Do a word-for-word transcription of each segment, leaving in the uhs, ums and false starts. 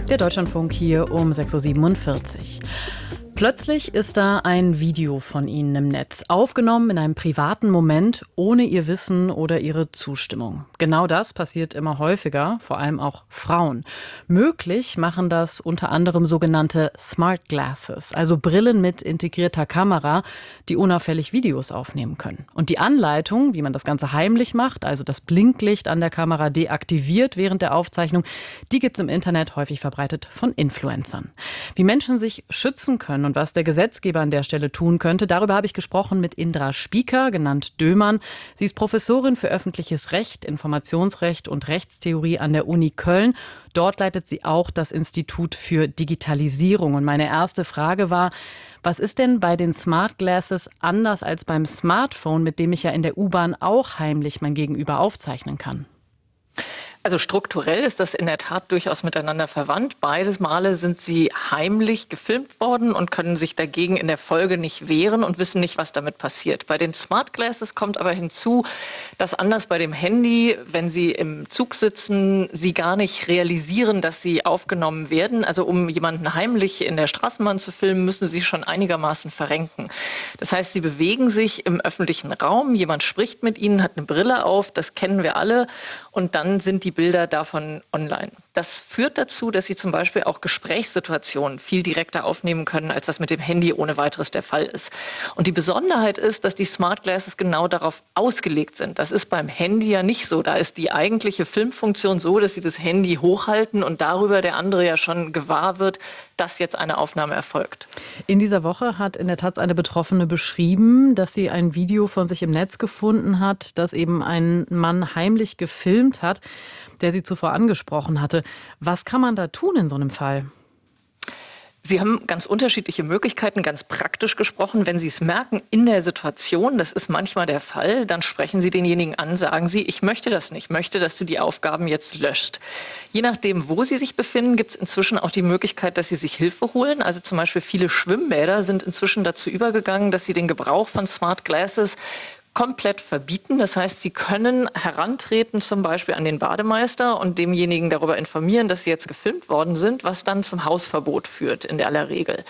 Der Deutschlandfunk hier um sechs Uhr siebenundvierzig. Plötzlich ist da ein Video von Ihnen im Netz, aufgenommen in einem privaten Moment, ohne Ihr Wissen oder Ihre Zustimmung. Genau das passiert immer häufiger, vor allem auch Frauen. Möglich machen das unter anderem sogenannte Smart Glasses, also Brillen mit integrierter Kamera, die unauffällig Videos aufnehmen können. Und die Anleitung, wie man das Ganze heimlich macht, also das Blinklicht an der Kamera deaktiviert während der Aufzeichnung, die gibt es im Internet häufig verbreitet von Influencern. Wie Menschen sich schützen können und was der Gesetzgeber an der Stelle tun könnte, darüber habe ich gesprochen mit Indra Spieker, genannt Dömann. Sie ist Professorin für öffentliches Recht, Informationsrecht und Rechtstheorie an der Uni Köln. Dort leitet sie auch das Institut für Digitalisierung. Und meine erste Frage war, was ist denn bei den Smart Glasses anders als beim Smartphone, mit dem ich ja in der U-Bahn auch heimlich mein Gegenüber aufzeichnen kann? Also strukturell ist das in der Tat durchaus miteinander verwandt. Beides Male sind sie heimlich gefilmt worden und können sich dagegen in der Folge nicht wehren und wissen nicht, was damit passiert. Bei den Smart Glasses kommt aber hinzu, dass anders bei dem Handy, wenn Sie im Zug sitzen, Sie gar nicht realisieren, dass Sie aufgenommen werden. Also um jemanden heimlich in der Straßenbahn zu filmen, müssen Sie schon einigermaßen verrenken. Das heißt, Sie bewegen sich im öffentlichen Raum, jemand spricht mit Ihnen, hat eine Brille auf, das kennen wir alle, und dann sind die Bilder davon online. Das führt dazu, dass Sie zum Beispiel auch Gesprächssituationen viel direkter aufnehmen können, als das mit dem Handy ohne weiteres der Fall ist. Und die Besonderheit ist, dass die Smart Glasses genau darauf ausgelegt sind. Das ist beim Handy ja nicht so. Da ist die eigentliche Filmfunktion so, dass Sie das Handy hochhalten und darüber der andere ja schon gewahr wird, dass jetzt eine Aufnahme erfolgt. In dieser Woche hat in der Taz eine Betroffene beschrieben, dass sie ein Video von sich im Netz gefunden hat, das eben ein Mann heimlich gefilmt hat, der sie zuvor angesprochen hatte. Was kann man da tun in so einem Fall? Sie haben ganz unterschiedliche Möglichkeiten, ganz praktisch gesprochen. Wenn Sie es merken in der Situation, das ist manchmal der Fall, dann sprechen Sie denjenigen an, sagen Sie, ich möchte das nicht, ich möchte, dass du die Aufgaben jetzt löschst. Je nachdem, wo Sie sich befinden, gibt es inzwischen auch die Möglichkeit, dass Sie sich Hilfe holen. Also zum Beispiel viele Schwimmbäder sind inzwischen dazu übergegangen, dass sie den Gebrauch von Smart Glasses komplett verbieten. Das heißt, Sie können herantreten zum Beispiel an den Bademeister und demjenigen darüber informieren, dass Sie jetzt gefilmt worden sind, was dann zum Hausverbot führt in aller Regel.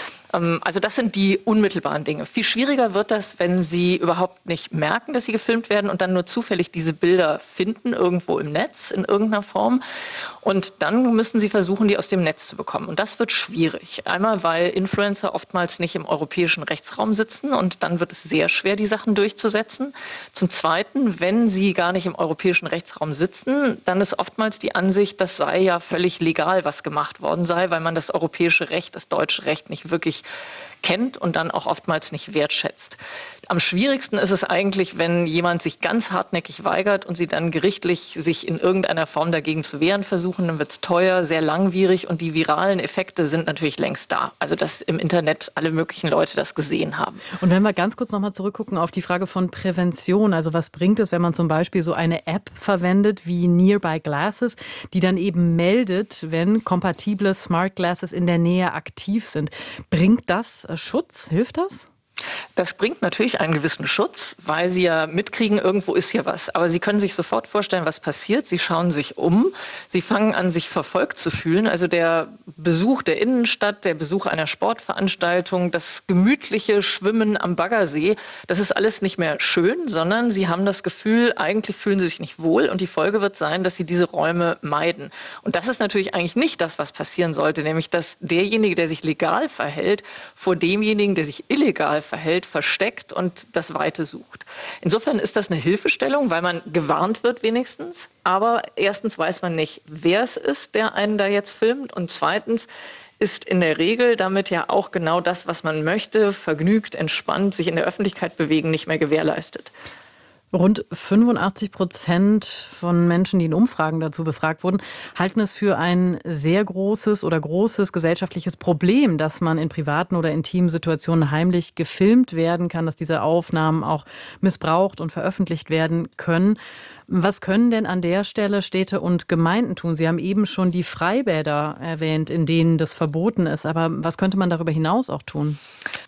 Also das sind die unmittelbaren Dinge. Viel schwieriger wird das, wenn Sie überhaupt nicht merken, dass Sie gefilmt werden und dann nur zufällig diese Bilder finden, irgendwo im Netz, in irgendeiner Form. Und dann müssen Sie versuchen, die aus dem Netz zu bekommen. Und das wird schwierig. Einmal, weil Influencer oftmals nicht im europäischen Rechtsraum sitzen und dann wird es sehr schwer, die Sachen durchzusetzen. Zum Zweiten, wenn Sie gar nicht im europäischen Rechtsraum sitzen, dann ist oftmals die Ansicht, das sei ja völlig legal, was gemacht worden sei, weil man das europäische Recht, das deutsche Recht nicht wirklich kennt und dann auch oftmals nicht wertschätzt. Am schwierigsten ist es eigentlich, wenn jemand sich ganz hartnäckig weigert und Sie dann gerichtlich sich in irgendeiner Form dagegen zu wehren versuchen, dann wird es teuer, sehr langwierig und die viralen Effekte sind natürlich längst da. Also dass im Internet alle möglichen Leute das gesehen haben. Und wenn wir ganz kurz nochmal zurückgucken auf die Frage von Prävention, also was bringt es, wenn man zum Beispiel so eine App verwendet wie Nearby Glasses, die dann eben meldet, wenn kompatible Smart Glasses in der Nähe aktiv sind. Bringt das Schutz? Hilft das? Das bringt natürlich einen gewissen Schutz, weil Sie ja mitkriegen, irgendwo ist hier was. Aber Sie können sich sofort vorstellen, was passiert. Sie schauen sich um, Sie fangen an, sich verfolgt zu fühlen. Also der Besuch der Innenstadt, der Besuch einer Sportveranstaltung, das gemütliche Schwimmen am Baggersee, das ist alles nicht mehr schön, sondern Sie haben das Gefühl, eigentlich fühlen Sie sich nicht wohl und die Folge wird sein, dass Sie diese Räume meiden. Und das ist natürlich eigentlich nicht das, was passieren sollte, nämlich dass derjenige, der sich legal verhält, vor demjenigen, der sich illegal verhält, versteckt und das Weite sucht. Insofern ist das eine Hilfestellung, weil man gewarnt wird wenigstens. Aber erstens weiß man nicht, wer es ist, der einen da jetzt filmt. Und zweitens ist in der Regel damit ja auch genau das, was man möchte, vergnügt, entspannt, sich in der Öffentlichkeit bewegen, nicht mehr gewährleistet. Rund fünfundachtzig Prozent von Menschen, die in Umfragen dazu befragt wurden, halten es für ein sehr großes oder großes gesellschaftliches Problem, dass man in privaten oder intimen Situationen heimlich gefilmt werden kann, dass diese Aufnahmen auch missbraucht und veröffentlicht werden können. Was können denn an der Stelle Städte und Gemeinden tun? Sie haben eben schon die Freibäder erwähnt, in denen das verboten ist. Aber was könnte man darüber hinaus auch tun?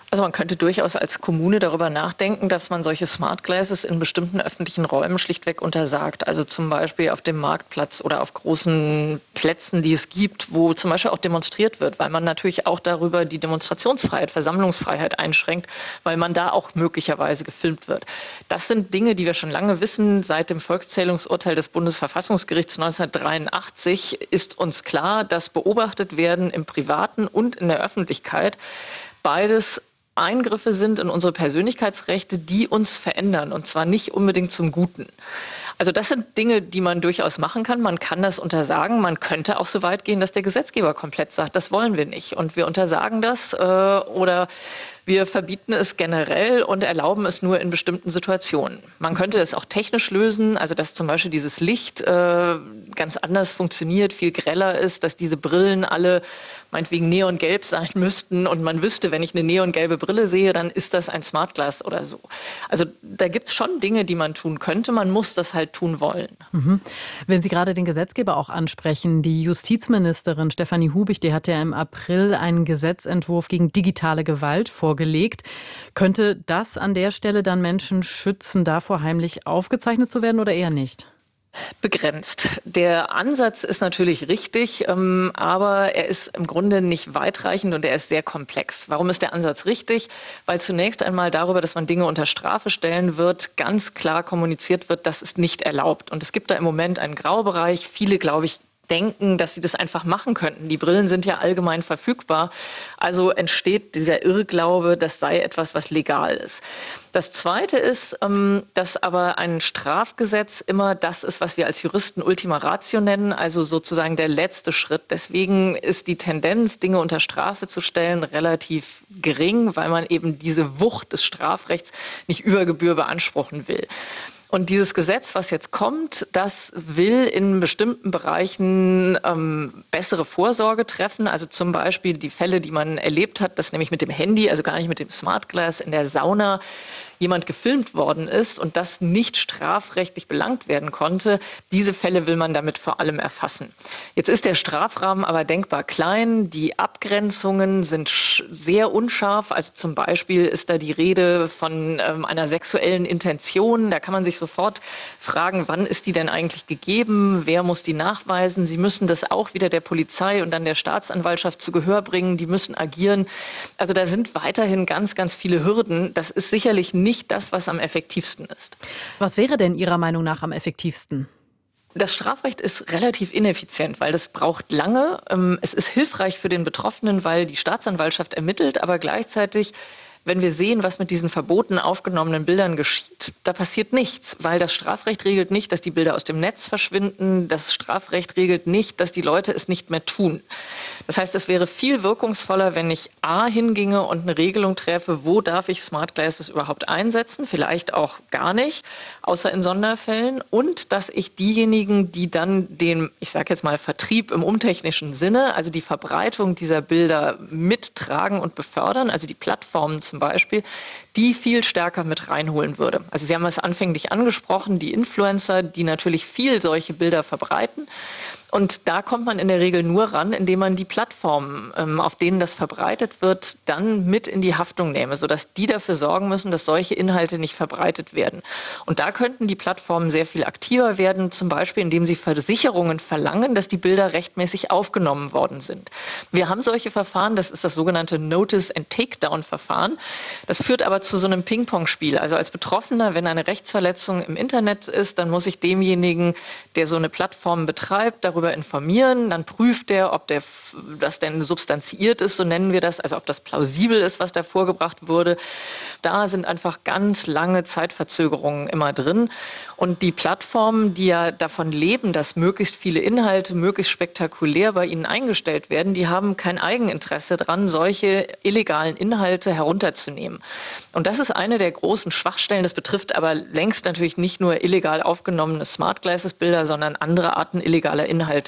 Also man könnte durchaus als Kommune darüber nachdenken, dass man solche Smart Glasses in bestimmten öffentlichen Räumen schlichtweg untersagt. Also zum Beispiel auf dem Marktplatz oder auf großen Plätzen, die es gibt, wo zum Beispiel auch demonstriert wird, weil man natürlich auch darüber die Demonstrationsfreiheit, Versammlungsfreiheit einschränkt, weil man da auch möglicherweise gefilmt wird. Das sind Dinge, die wir schon lange wissen. Seit dem Volkszählungsurteil des Bundesverfassungsgerichts neunzehnhundertdreiundachtzig ist uns klar, dass beobachtet werden im Privaten und in der Öffentlichkeit beides Eingriffe sind in unsere Persönlichkeitsrechte, die uns verändern, und zwar nicht unbedingt zum Guten. Also das sind Dinge, die man durchaus machen kann. Man kann das untersagen. Man könnte auch so weit gehen, dass der Gesetzgeber komplett sagt, das wollen wir nicht. Und wir untersagen das äh, oder wir verbieten es generell und erlauben es nur in bestimmten Situationen. Man könnte es auch technisch lösen, also dass zum Beispiel dieses Licht äh, ganz anders funktioniert, viel greller ist, dass diese Brillen alle meinetwegen neongelb sein müssten und man wüsste, wenn ich eine neongelbe Brille sehe, dann ist das ein Smart Glass oder so. Also da gibt es schon Dinge, die man tun könnte. Man muss das halt tun wollen. Mhm. Wenn Sie gerade den Gesetzgeber auch ansprechen, die Justizministerin Stefanie Hubig, die hat ja im April einen Gesetzentwurf gegen digitale Gewalt vorgelegt. Könnte das an der Stelle dann Menschen schützen, davor heimlich aufgezeichnet zu werden oder eher nicht? Begrenzt. Der Ansatz ist natürlich richtig, ähm, aber er ist im Grunde nicht weitreichend und er ist sehr komplex. Warum ist der Ansatz richtig? Weil zunächst einmal darüber, dass man Dinge unter Strafe stellen wird, ganz klar kommuniziert wird, das ist nicht erlaubt. Und es gibt da im Moment einen Graubereich. Viele, glaube ich, denken, dass sie das einfach machen könnten. Die Brillen sind ja allgemein verfügbar. Also entsteht dieser Irrglaube, das sei etwas, was legal ist. Das Zweite ist, dass aber ein Strafgesetz immer das ist, was wir als Juristen Ultima Ratio nennen, also sozusagen der letzte Schritt. Deswegen ist die Tendenz, Dinge unter Strafe zu stellen, relativ gering, weil man eben diese Wucht des Strafrechts nicht über Gebühr beanspruchen will. Und dieses Gesetz, was jetzt kommt, das will in bestimmten Bereichen ähm, bessere Vorsorge treffen. Also zum Beispiel die Fälle, die man erlebt hat, dass nämlich mit dem Handy, also gar nicht mit dem Smart Glass, in der Sauna jemand gefilmt worden ist und das nicht strafrechtlich belangt werden konnte. Diese Fälle will man damit vor allem erfassen. Jetzt ist der Strafrahmen aber denkbar klein. Die Abgrenzungen sind sehr unscharf. Also zum Beispiel ist da die Rede von ähm, einer sexuellen Intention. Da kann man sich sofort fragen, wann ist die denn eigentlich gegeben? Wer muss die nachweisen? Sie müssen das auch wieder der Polizei und dann der Staatsanwaltschaft zu Gehör bringen. Die müssen agieren. Also da sind weiterhin ganz, ganz viele Hürden. Das ist sicherlich nicht das, was am effektivsten ist. Was wäre denn Ihrer Meinung nach am effektivsten? Das Strafrecht ist relativ ineffizient, weil das braucht lange. Es ist hilfreich für den Betroffenen, weil die Staatsanwaltschaft ermittelt, aber gleichzeitig, wenn wir sehen, was mit diesen verboten aufgenommenen Bildern geschieht, da passiert nichts, weil das Strafrecht regelt nicht, dass die Bilder aus dem Netz verschwinden. Das Strafrecht regelt nicht, dass die Leute es nicht mehr tun. Das heißt, es wäre viel wirkungsvoller, wenn ich A hinginge und eine Regelung treffe, wo darf ich Smart Glasses überhaupt einsetzen, vielleicht auch gar nicht, außer in Sonderfällen, und dass ich diejenigen, die dann den, ich sage jetzt mal, Vertrieb im umtechnischen Sinne, also die Verbreitung dieser Bilder mittragen und befördern, also die Plattformen zum Beispiel, die viel stärker mit reinholen würde. Also Sie haben es anfänglich angesprochen, die Influencer, die natürlich viel solche Bilder verbreiten. Und da kommt man in der Regel nur ran, indem man die Plattformen, ähm, auf denen das verbreitet wird, dann mit in die Haftung nehme, sodass die dafür sorgen müssen, dass solche Inhalte nicht verbreitet werden. Und da könnten die Plattformen sehr viel aktiver werden, zum Beispiel indem sie Versicherungen verlangen, dass die Bilder rechtmäßig aufgenommen worden sind. Wir haben solche Verfahren, das ist das sogenannte Notice-and-Takedown-Verfahren. Das führt aber zu so einem Ping-Pong-Spiel. Also als Betroffener, wenn eine Rechtsverletzung im Internet ist, dann muss ich demjenigen, der so eine Plattform betreibt, darüber informieren. Dann prüft er, ob der, das denn substanziiert ist, so nennen wir das, also ob das plausibel ist, was da vorgebracht wurde. Da sind einfach ganz lange Zeitverzögerungen immer drin. Und die Plattformen, die ja davon leben, dass möglichst viele Inhalte möglichst spektakulär bei ihnen eingestellt werden, die haben kein Eigeninteresse daran, solche illegalen Inhalte herunterzunehmen. Und das ist eine der großen Schwachstellen. Das betrifft aber längst natürlich nicht nur illegal aufgenommene Smart Glasses Bilder, sondern andere Arten illegaler Inhalte.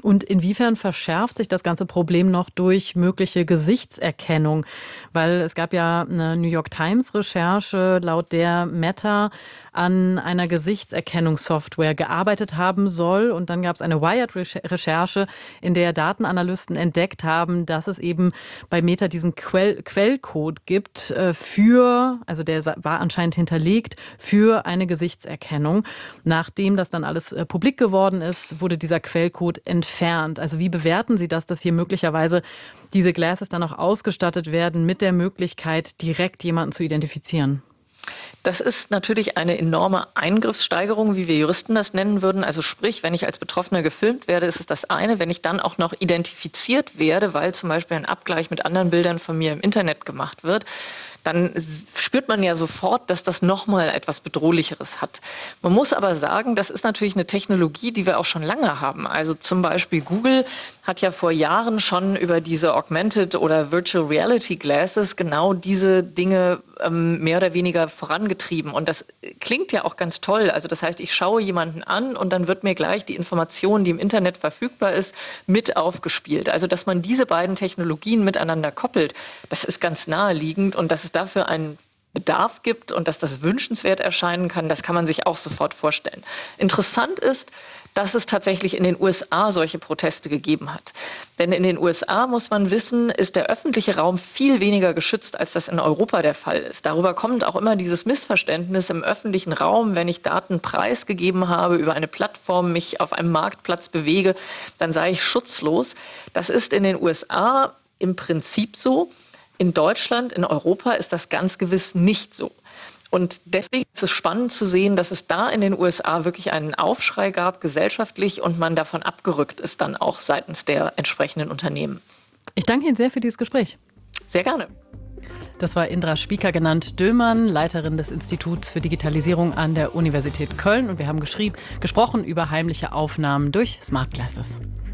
Und inwiefern verschärft sich das ganze Problem noch durch mögliche Gesichtserkennung? Weil es gab ja eine New York Times Recherche, laut der Meta an einer Gesichtserkennungssoftware gearbeitet haben soll. Und dann gab es eine Wired-Recherche, in der Datenanalysten entdeckt haben, dass es eben bei Meta diesen Quell Quellcode gibt für, also der war anscheinend hinterlegt, für eine Gesichtserkennung. Nachdem das dann alles publik geworden ist, wurde dieser Quellcode entfernt. Entfernt. Also wie bewerten Sie das, dass hier möglicherweise diese Glasses dann auch ausgestattet werden mit der Möglichkeit, direkt jemanden zu identifizieren? Das ist natürlich eine enorme Eingriffssteigerung, wie wir Juristen das nennen würden. Also sprich, wenn ich als Betroffener gefilmt werde, ist es das eine. Wenn ich dann auch noch identifiziert werde, weil zum Beispiel ein Abgleich mit anderen Bildern von mir im Internet gemacht wird, dann spürt man ja sofort, dass das nochmal etwas Bedrohlicheres hat. Man muss aber sagen, das ist natürlich eine Technologie, die wir auch schon lange haben. Also zum Beispiel Google hat ja vor Jahren schon über diese Augmented oder Virtual Reality Glasses genau diese Dinge ähm, mehr oder weniger vorangetrieben. Und das klingt ja auch ganz toll. Also das heißt, ich schaue jemanden an und dann wird mir gleich die Information, die im Internet verfügbar ist, mit aufgespielt. Also dass man diese beiden Technologien miteinander koppelt, das ist ganz naheliegend und das ist dafür einen Bedarf gibt und dass das wünschenswert erscheinen kann, das kann man sich auch sofort vorstellen. Interessant ist, dass es tatsächlich in den U S A solche Proteste gegeben hat. Denn in den U S A, muss man wissen, ist der öffentliche Raum viel weniger geschützt, als das in Europa der Fall ist. Darüber kommt auch immer dieses Missverständnis im öffentlichen Raum, wenn ich Daten preisgegeben habe, über eine Plattform mich auf einem Marktplatz bewege, dann sei ich schutzlos. Das ist in den U S A im Prinzip so. In Deutschland, in Europa ist das ganz gewiss nicht so. Und deswegen ist es spannend zu sehen, dass es da in den U S A wirklich einen Aufschrei gab, gesellschaftlich, und man davon abgerückt ist dann auch seitens der entsprechenden Unternehmen. Ich danke Ihnen sehr für dieses Gespräch. Sehr gerne. Das war Indra Spieker, genannt Dömann, Leiterin des Instituts für Digitalisierung an der Universität Köln. Und wir haben geschrieben, gesprochen über heimliche Aufnahmen durch Smart Glasses.